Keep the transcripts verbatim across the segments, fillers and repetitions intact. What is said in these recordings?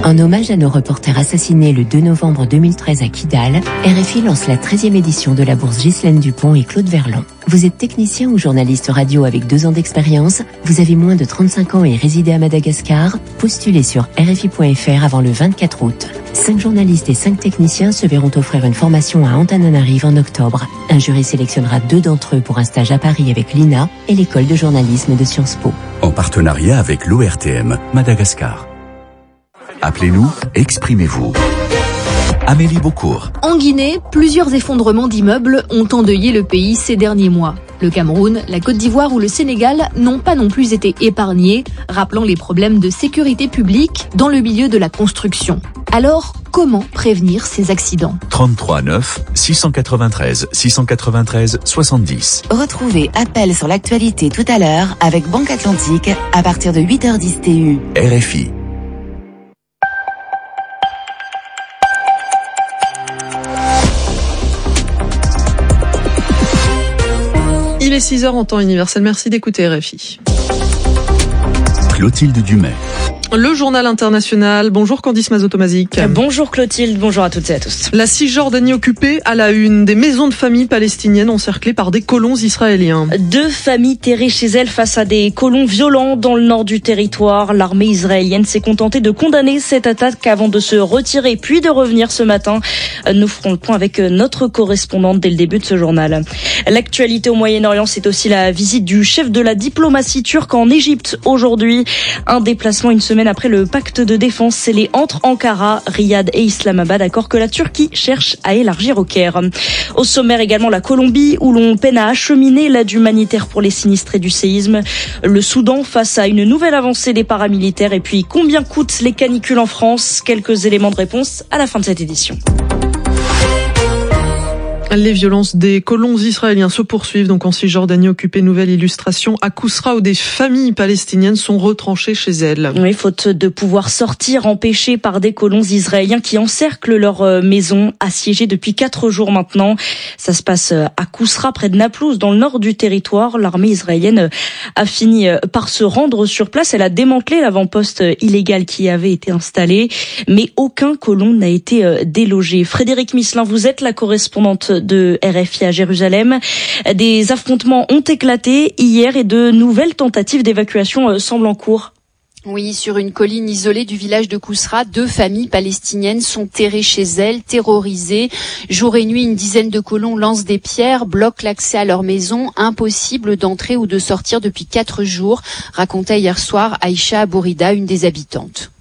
En hommage à nos reporters assassinés le deux novembre deux mille treize à Kidal, R F I lance la treizième édition de la bourse Ghislaine Dupont et Claude Verlon. Vous êtes technicien ou journaliste radio avec deux ans d'expérience, vous avez moins de trente-cinq ans et résidez à Madagascar, postulez sur R F I point F R avant le vingt-quatre août. Cinq journalistes et cinq techniciens se verront offrir une formation à Antananarive en octobre. Un jury sélectionnera deux d'entre eux pour un stage à Paris avec l'I N A et l'école de journalisme de Sciences Po. En partenariat avec l'O R T M, Madagascar. Appelez-nous, exprimez-vous. Amélie Beaucourt. En Guinée, plusieurs effondrements d'immeubles ont endeuillé le pays ces derniers mois. Le Cameroun, la Côte d'Ivoire ou le Sénégal n'ont pas non plus été épargnés, rappelant les problèmes de sécurité publique dans le milieu de la construction. Alors, comment prévenir ces accidents ? trente-trois neuf, six cent quatre-vingt-treize, six cent quatre-vingt-treize, soixante-dix. Retrouvez Appel sur l'actualité tout à l'heure avec Banque Atlantique à partir de huit heures dix T U. R F I. Il est six heures en temps universel. Merci d'écouter R F I. Clotilde Dumais. Le journal international. Bonjour Candice Mazotomazik. Bonjour Clotilde, bonjour à toutes et à tous. La Cisjordanie occupée à la une. Des maisons de famille palestiniennes encerclées par des colons israéliens. Deux familles terrées chez elles face à des colons violents dans le nord du territoire. L'armée israélienne s'est contentée de condamner cette attaque avant de se retirer puis de revenir ce matin. Nous ferons le point avec notre correspondante dès le début de ce journal. L'actualité au Moyen-Orient, c'est aussi la visite du chef de la diplomatie turque en Égypte aujourd'hui. Un déplacement une semaine après le pacte de défense scellé entre Ankara, Riyad et Islamabad, accord que la Turquie cherche à élargir au Caire. Au sommaire également la Colombie, où l'on peine à acheminer l'aide humanitaire pour les sinistrés du séisme. Le Soudan face à une nouvelle avancée des paramilitaires. Et puis combien coûtent les canicules en France ? Quelques éléments de réponse à la fin de cette édition. Les violences des colons israéliens se poursuivent donc en Cisjordanie occupée. Nouvelle illustration à Kousra où des familles palestiniennes sont retranchées chez elles. Oui, faute de pouvoir sortir, empêchées par des colons israéliens qui encerclent leur maison, assiégée depuis quatre jours maintenant. Ça se passe à Kousra, près de Naplouse, dans le nord du territoire. L'armée israélienne a fini par se rendre sur place. Elle a démantelé l'avant-poste illégal qui avait été installé, mais aucun colon n'a été délogé. Frédéric Misselin, vous êtes la correspondante de R F I à Jérusalem. Des affrontements ont éclaté hier et de nouvelles tentatives d'évacuation semblent en cours. Oui, sur une colline isolée du village de Kousra, deux familles palestiniennes sont terrées chez elles, terrorisées. Jour et nuit, une dizaine de colons lancent des pierres, bloquent l'accès à leur maison. Impossible d'entrer ou de sortir depuis quatre jours, racontait hier soir Aïcha Abourida, une des habitantes.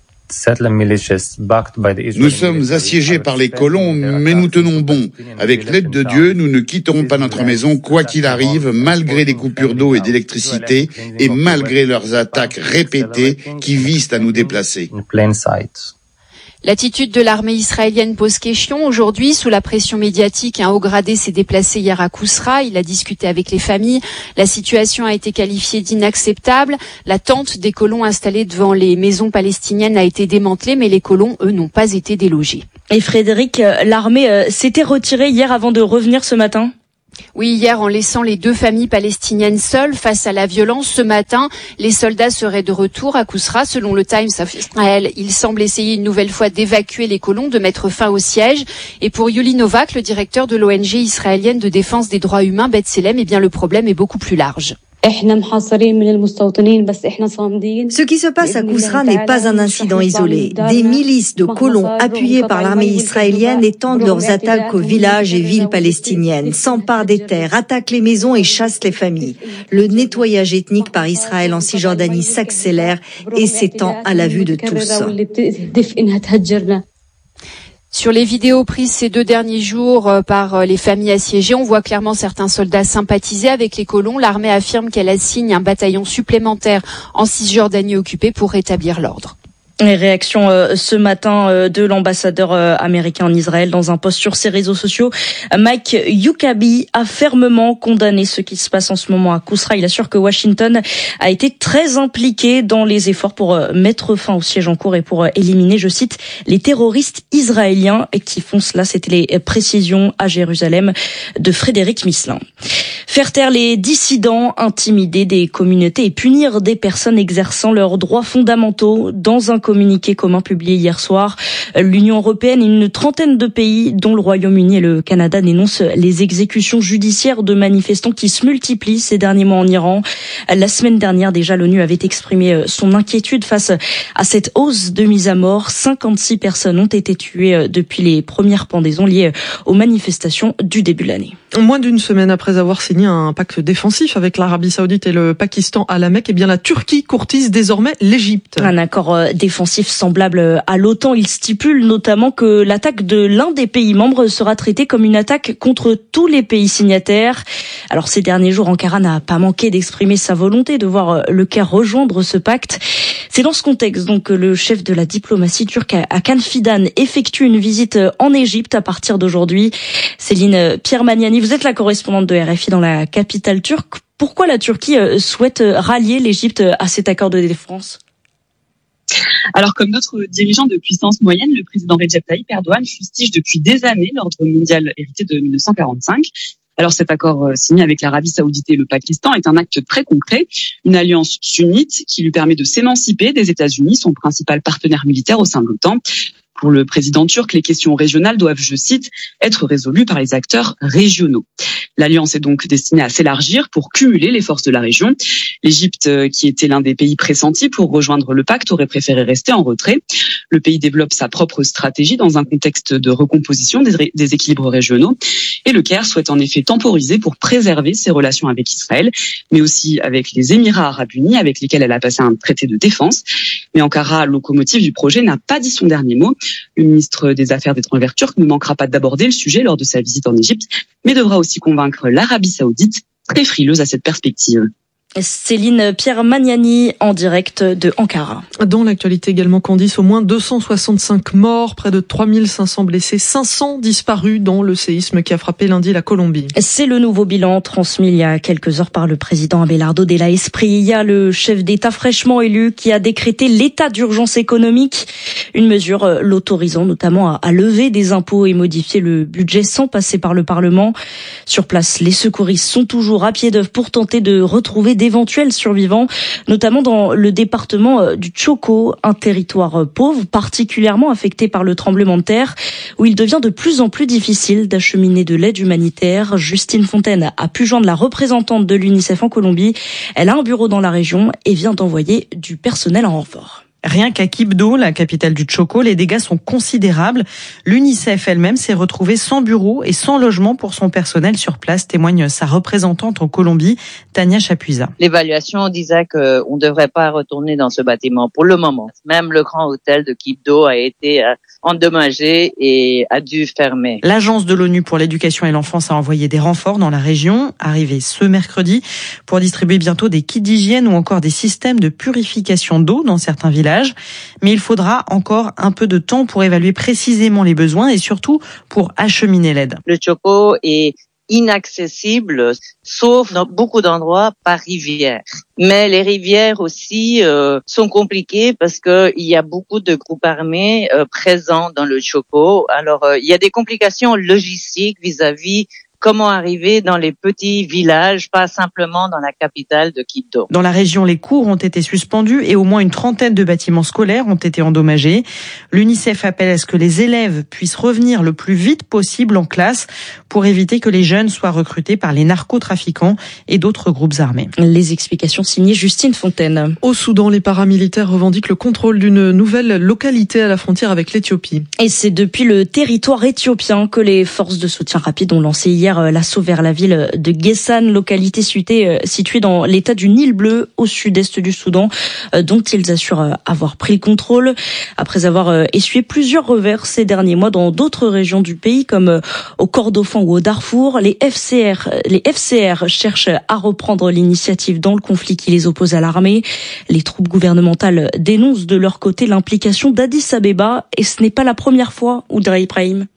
Nous sommes assiégés par les colons, mais nous tenons bon. Avec l'aide de Dieu, nous ne quitterons pas notre maison, quoi qu'il arrive, malgré les coupures d'eau et d'électricité, et malgré leurs attaques répétées qui visent à nous déplacer. L'attitude de l'armée israélienne pose question. Aujourd'hui, sous la pression médiatique, un haut gradé s'est déplacé hier à Kousra. Il a discuté avec les familles. La situation a été qualifiée d'inacceptable. La tente des colons installée devant les maisons palestiniennes a été démantelée, mais les colons, eux, n'ont pas été délogés. Et Frédéric, l'armée s'était retirée hier avant de revenir ce matin ? Oui, hier, en laissant les deux familles palestiniennes seules face à la violence, ce matin, les soldats seraient de retour à Kousra. Selon le Times of Israel, ils semblent essayer une nouvelle fois d'évacuer les colons, de mettre fin au siège. Et pour Yuli Novak, le directeur de l'O N G israélienne de défense des droits humains, B'Tselem, eh bien, le problème est beaucoup plus large. Ce qui se passe à Kousra n'est pas un incident isolé. Des milices de colons appuyées par l'armée israélienne étendent leurs attaques aux villages et villes palestiniennes, s'emparent des terres, attaquent les maisons et chassent les familles. Le nettoyage ethnique par Israël en Cisjordanie s'accélère et s'étend à la vue de tous. Sur les vidéos prises ces deux derniers jours par les familles assiégées, on voit clairement certains soldats sympathiser avec les colons. L'armée affirme qu'elle assigne un bataillon supplémentaire en Cisjordanie occupée pour rétablir l'ordre. Les réactions euh, ce matin euh, de l'ambassadeur euh, américain en Israël dans un post sur ses réseaux sociaux. Mike Huckabee a fermement condamné ce qui se passe en ce moment à Kousra. Il assure que Washington a été très impliqué dans les efforts pour euh, mettre fin au siège en cours et pour euh, éliminer, je cite, les terroristes israéliens et qui font cela. C'était les précisions à Jérusalem de Frédéric Misselin. Faire taire les dissidents, intimider des communautés et punir des personnes exerçant leurs droits fondamentaux dans un communiqué commun publié hier soir. L'Union européenne et une trentaine de pays, dont le Royaume-Uni et le Canada, dénoncent les exécutions judiciaires de manifestants qui se multiplient ces derniers mois en Iran. La semaine dernière, déjà, l'ONU avait exprimé son inquiétude face à cette hausse de mise à mort. cinquante-six personnes ont été tuées depuis les premières pendaisons liées aux manifestations du début de l'année. Moins d'une semaine après avoir signé un pacte défensif avec l'Arabie Saoudite et le Pakistan à la Mecque, eh bien la Turquie courtise désormais l'Égypte. Un accord défensif semblable à l'OTAN. Il stipule notamment que l'attaque de l'un des pays membres sera traitée comme une attaque contre tous les pays signataires. Alors ces derniers jours, Ankara n'a pas manqué d'exprimer sa volonté de voir le Caire rejoindre ce pacte. C'est dans ce contexte donc que le chef de la diplomatie turque Hakan Fidan effectue une visite en Égypte à partir d'aujourd'hui. Céline Pierre-Magnani, vous êtes la correspondante de R F I dans la capitale turque. Pourquoi la Turquie souhaite rallier l'Égypte à cet accord de défense ? Alors, comme d'autres dirigeants de puissance moyenne, le président Recep Tayyip Erdogan fustige depuis des années l'ordre mondial hérité de mille neuf cent quarante-cinq. Alors, cet accord signé avec l'Arabie Saoudite et le Pakistan est un acte très concret, une alliance sunnite qui lui permet de s'émanciper des États-Unis, son principal partenaire militaire au sein de l'OTAN. Pour le président turc, les questions régionales doivent, je cite, être résolues par les acteurs régionaux. L'alliance est donc destinée à s'élargir pour cumuler les forces de la région. L'Égypte, qui était l'un des pays pressentis pour rejoindre le pacte, aurait préféré rester en retrait. Le pays développe sa propre stratégie dans un contexte de recomposition des, ré- des équilibres régionaux. Et le Caire souhaite en effet temporiser pour préserver ses relations avec Israël, mais aussi avec les Émirats arabes unis, avec lesquels elle a passé un traité de défense. Mais Ankara, locomotive du projet, n'a pas dit son dernier mot. Le ministre des Affaires étrangères turc ne manquera pas d'aborder le sujet lors de sa visite en Égypte, mais devra aussi convaincre l'Arabie Saoudite, très frileuse à cette perspective. Céline Pierre-Magnani en direct de Ankara. Dans l'actualité également, Candice, au moins deux cent soixante-cinq morts, près de trois mille cinq cents blessés, cinq cents disparus dans le séisme qui a frappé lundi la Colombie. C'est le nouveau bilan transmis il y a quelques heures par le président Abelardo de la Espriella, le chef d'État fraîchement élu qui a décrété l'état d'urgence économique, une mesure l'autorisant notamment à lever des impôts et modifier le budget sans passer par le Parlement. Sur place, les secouristes sont toujours à pied d'œuvre pour tenter de retrouver d'éventuels survivants, notamment dans le département du Chocó, un territoire pauvre, particulièrement affecté par le tremblement de terre, où il devient de plus en plus difficile d'acheminer de l'aide humanitaire. Justine Fontaine a pu joindre la représentante de l'UNICEF en Colombie. Elle a un bureau dans la région et vient d'envoyer du personnel en renfort. Rien qu'à Quibdó, la capitale du Chocó, les dégâts sont considérables. L'UNICEF elle-même s'est retrouvée sans bureau et sans logement pour son personnel sur place, témoigne sa représentante en Colombie, Tania Chapuisa. L'évaluation disait qu'on ne devrait pas retourner dans ce bâtiment pour le moment. Même le grand hôtel de Quibdó a été endommagé et a dû fermer. L'agence de l'ONU pour l'éducation et l'enfance a envoyé des renforts dans la région, arrivés ce mercredi, pour distribuer bientôt des kits d'hygiène ou encore des systèmes de purification d'eau dans certains villages. Mais il faudra encore un peu de temps pour évaluer précisément les besoins et surtout pour acheminer l'aide. Le Chocó est inaccessible, sauf dans beaucoup d'endroits par rivière. Mais les rivières aussi euh, sont compliquées parce que il y a beaucoup de groupes armés euh, présents dans le Chocó. Alors euh, il y a des complications logistiques vis-à-vis comment arriver dans les petits villages, pas simplement dans la capitale de Quibdó. Dans la région, les cours ont été suspendus et au moins une trentaine de bâtiments scolaires ont été endommagés. L'UNICEF appelle à ce que les élèves puissent revenir le plus vite possible en classe pour éviter que les jeunes soient recrutés par les narcotrafiquants et d'autres groupes armés. Les explications signées Justine Fontaine. Au Soudan, les paramilitaires revendiquent le contrôle d'une nouvelle localité à la frontière avec l'Éthiopie. Et c'est depuis le territoire éthiopien que les forces de soutien rapide ont lancé hier l'assaut vers la ville de Guessan, localité située dans l'état du Nil bleu au sud-est du Soudan, dont ils assurent avoir pris le contrôle. Après avoir essuyé plusieurs revers ces derniers mois dans d'autres régions du pays, comme au Kordofan ou au Darfour, les F C R, les F C R cherchent à reprendre l'initiative dans le conflit qui les oppose à l'armée. Les troupes gouvernementales dénoncent de leur côté l'implication d'Addis Abeba, et ce n'est pas la première fois, Oudra Ibrahim.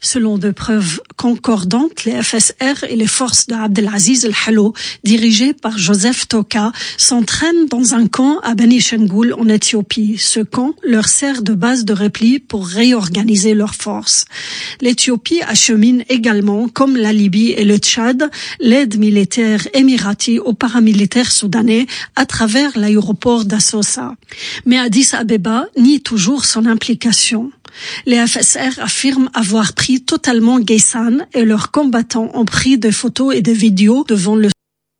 Selon des preuves concordantes, les F S R et les forces de Abdelaziz El-Hallo, dirigées par Joseph Toka, s'entraînent dans un camp à Beni Shangul en Éthiopie. Ce camp leur sert de base de repli pour réorganiser leurs forces. L'Éthiopie achemine également, comme la Libye et le Tchad, l'aide militaire émiratie aux paramilitaires soudanais à travers l'aéroport d'Assosa. Mais Addis Abeba nie toujours son implication. Les F S R affirment avoir pris totalement Gueysan et leurs combattants ont pris des photos et des vidéos devant le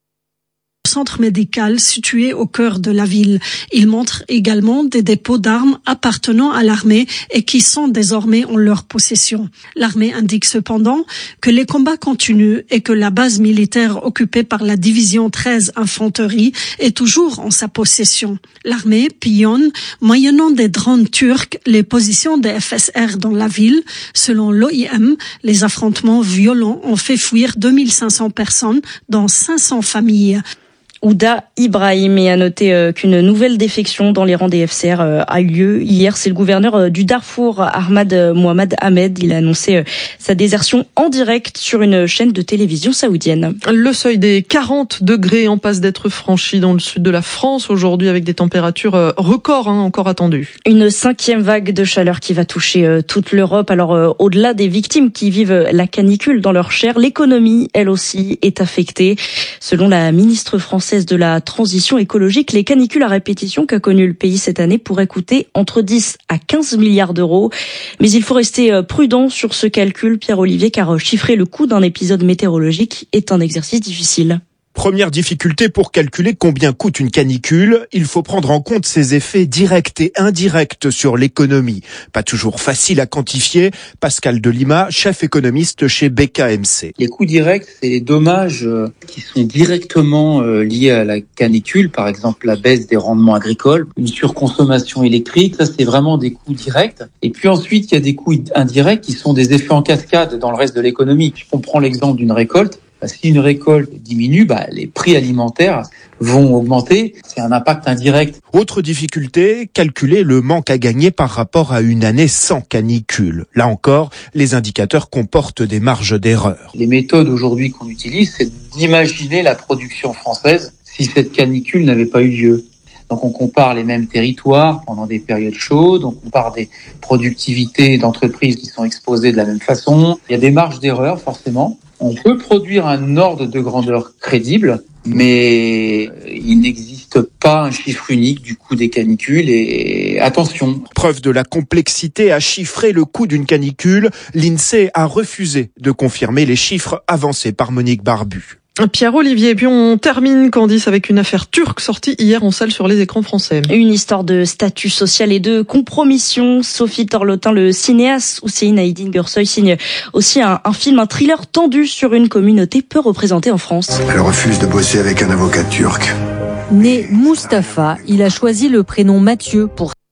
centre médical situé au cœur de la ville. Ils montrent également des dépôts d'armes appartenant à l'armée et qui sont désormais en leur possession. L'armée indique cependant que les combats continuent et que la base militaire occupée par la division treize Infanterie est toujours en sa possession. L'armée pillonne, moyennant des drones turcs, les positions des F S R dans la ville. Selon l'O I M, les affrontements violents ont fait fuir deux mille cinq cents personnes, dont cinq cents familles. Ouda Ibrahim, et à noter euh, qu'une nouvelle défection dans les rangs des F C R euh, a eu lieu hier. C'est le gouverneur euh, du Darfour, Ahmad Mohamed Ahmed. Il a annoncé euh, sa désertion en direct sur une chaîne de télévision saoudienne. Le seuil des quarante degrés en passe d'être franchi dans le sud de la France aujourd'hui avec des températures euh, records hein, encore attendues. Une cinquième vague de chaleur qui va toucher euh, toute l'Europe. Alors euh, au-delà des victimes qui vivent la canicule dans leur chair, l'économie, elle aussi, est affectée. Selon la ministre française de la transition écologique, les canicules à répétition qu'a connu le pays cette année pourraient coûter entre dix à quinze milliards d'euros. Mais il faut rester prudent sur ce calcul, Pierre-Olivier, car chiffrer le coût d'un épisode météorologique est un exercice difficile. Première difficulté pour calculer combien coûte une canicule, il faut prendre en compte ses effets directs et indirects sur l'économie. Pas toujours facile à quantifier. Pascal Delima, chef économiste chez B K M C. Les coûts directs, c'est les dommages qui sont directement liés à la canicule, par exemple la baisse des rendements agricoles, une surconsommation électrique, ça c'est vraiment des coûts directs. Et puis ensuite, il y a des coûts indirects qui sont des effets en cascade dans le reste de l'économie. Si on prend l'exemple d'une récolte, si une récolte diminue, bah, les prix alimentaires vont augmenter. C'est un impact indirect. Autre difficulté, calculer le manque à gagner par rapport à une année sans canicule. Là encore, les indicateurs comportent des marges d'erreur. Les méthodes aujourd'hui qu'on utilise, c'est d'imaginer la production française si cette canicule n'avait pas eu lieu. Donc on compare les mêmes territoires pendant des périodes chaudes, on compare des productivités d'entreprises qui sont exposées de la même façon. Il y a des marges d'erreur forcément. On peut produire un ordre de grandeur crédible, mais il n'existe pas un chiffre unique du coût des canicules et attention. Preuve de la complexité à chiffrer le coût d'une canicule, l'INSEE a refusé de confirmer les chiffres avancés par Monique Barbu. Pierre-Olivier, et puis on termine, Candice, avec une affaire turque sortie hier en salle sur les écrans français. Une histoire de statut social et de compromission. Sophie Torlotin, le cinéaste Hüseyin Aydin Gürsoy, signe aussi un, un film, un thriller tendu sur une communauté peu représentée en France. Elle refuse de bosser avec un avocat turc. Né Mustapha, il a choisi le prénom Mathieu pour